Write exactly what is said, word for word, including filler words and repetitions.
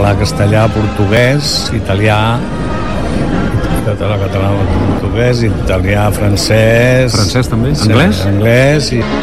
català, castellà, portuguès, italià, català, català, portuguès, italià, francès... Francès també? Sí, Anglès? Anglès i...